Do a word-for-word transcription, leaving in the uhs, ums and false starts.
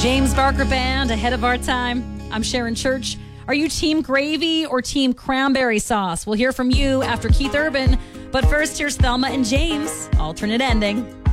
James Barker Band, ahead of our time. I'm Sharon Church. Are you team gravy or team cranberry sauce? We'll hear from you after Keith Urban. But first, here's Thelma and James, alternate ending.